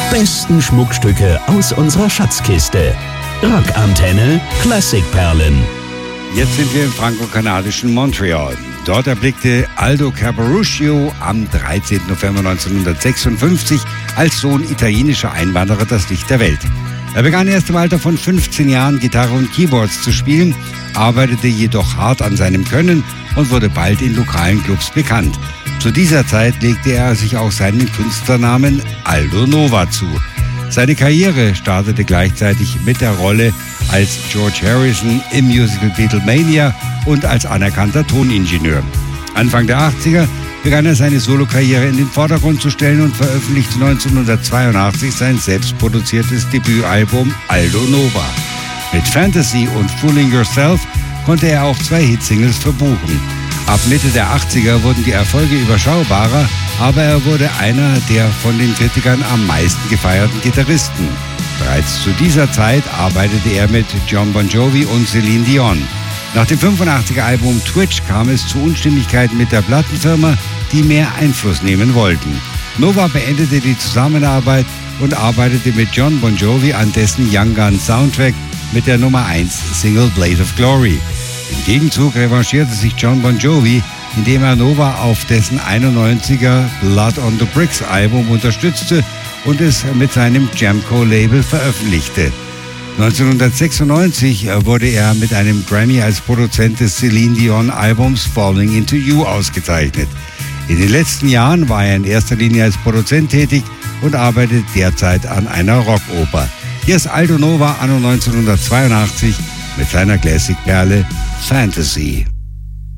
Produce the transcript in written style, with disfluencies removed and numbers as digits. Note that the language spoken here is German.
besten Schmuckstücke aus unserer Schatzkiste. Rockantenne Klassikperlen. Jetzt sind wir im franco-kanadischen Montreal. Dort erblickte Aldo Caporuscio am 13. November 1956 als Sohn italienischer Einwanderer das Licht der Welt. Er begann erst im Alter von 15 Jahren Gitarre und Keyboards zu spielen, arbeitete jedoch hart an seinem Können und wurde bald in lokalen Clubs bekannt. Zu dieser Zeit legte er sich auch seinen Künstlernamen Aldo Nova zu. Seine Karriere startete gleichzeitig mit der Rolle als George Harrison im Musical Beatlemania und als anerkannter Toningenieur. Anfang der 80er begann er seine Solokarriere in den Vordergrund zu stellen und veröffentlichte 1982 sein selbstproduziertes Debütalbum Aldo Nova. Mit Fantasy und Fooling Yourself konnte er auch 2 Hitsingles verbuchen. Ab Mitte der 80er wurden die Erfolge überschaubarer, aber er wurde einer der von den Kritikern am meisten gefeierten Gitarristen. Bereits zu dieser Zeit arbeitete er mit Jon Bon Jovi und Celine Dion. Nach dem 85er-Album Twitch kam es zu Unstimmigkeiten mit der Plattenfirma, die mehr Einfluss nehmen wollten. Nova beendete die Zusammenarbeit und arbeitete mit Jon Bon Jovi an dessen Young Guns Soundtrack mit der Nummer 1 Single Blade of Glory. Im Gegenzug revanchierte sich Jon Bon Jovi, indem er Nova auf dessen 91er Blood on the Bricks Album unterstützte und es mit seinem Jamco-Label veröffentlichte. 1996 wurde er mit einem Grammy als Produzent des Celine Dion Albums Falling Into You ausgezeichnet. In den letzten Jahren war er in erster Linie als Produzent tätig und arbeitet derzeit an einer Rockoper. Hier ist Aldo Nova anno 1982 mit seiner Classic-Perle Fantasy.